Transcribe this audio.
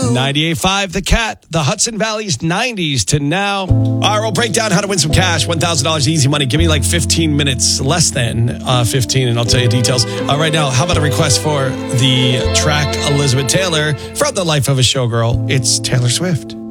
98.5, The Cat, the Hudson Valley's 90s to now. All right, we'll break down how to win some cash. $1,000 easy money. Give me like 15 minutes, less than 15, and I'll tell you details. Right now, how about a request for the track Elizabeth Taylor from The Life of a Showgirl? It's Taylor Swift.